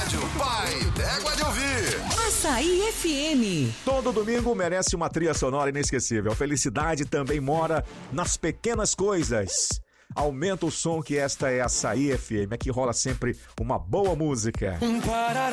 rádio Pai D'Égua de Ouvir. Açaí FM. Todo domingo merece uma trilha sonora inesquecível. A felicidade também mora nas pequenas coisas. Aumenta o som que esta é Açaí FM. Aqui rola sempre uma boa música.